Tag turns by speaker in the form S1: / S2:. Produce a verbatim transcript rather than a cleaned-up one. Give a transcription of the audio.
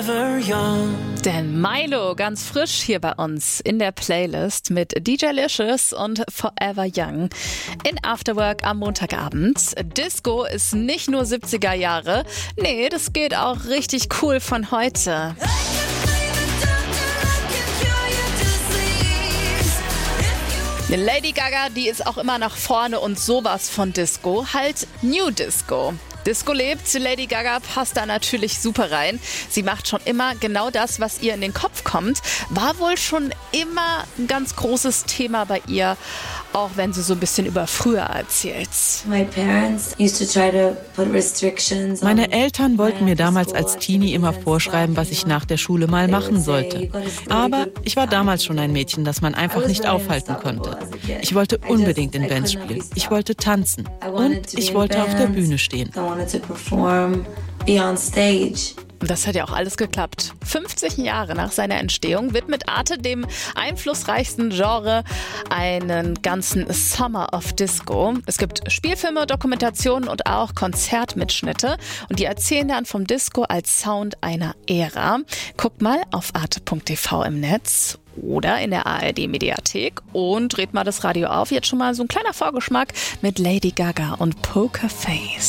S1: Denn Milo ganz frisch hier bei uns in der Playlist mit D J Licious und Forever Young in Afterwork am Montagabend. Disco ist nicht nur siebziger Jahre, nee, das geht auch richtig cool von heute. Lady Gaga, die ist auch immer nach vorne und sowas von Disco, halt New Disco. Disco lebt, Lady Gaga passt da natürlich super rein. Sie macht schon immer genau das, was ihr in den Kopf kommt. War wohl schon immer ein ganz großes Thema bei ihr, auch wenn sie so ein bisschen über früher erzählt.
S2: Meine Eltern wollten mir damals als Teenie immer vorschreiben, was ich nach der Schule mal machen sollte. Aber ich war damals schon ein Mädchen, das man einfach nicht aufhalten konnte. Ich wollte unbedingt in Bands spielen. Ich wollte tanzen. Und ich wollte auf der Bühne stehen.
S1: Das hat ja auch alles geklappt. fünfzig Jahre nach seiner Entstehung widmet Arte dem einflussreichsten Genre einen ganzen Summer of Disco. Es gibt Spielfilme, Dokumentationen und auch Konzertmitschnitte. Und die erzählen dann vom Disco als Sound einer Ära. Guckt mal auf arte punkt t v im Netz oder in der A R D-Mediathek und dreht mal das Radio auf. Jetzt schon mal so ein kleiner Vorgeschmack mit Lady Gaga und Poker Face.